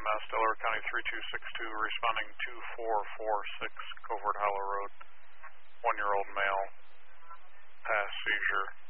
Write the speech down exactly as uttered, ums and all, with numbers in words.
M S, Delaware County three two six two, responding two four four six, Covert Hollow Road, one-year-old male, past seizure.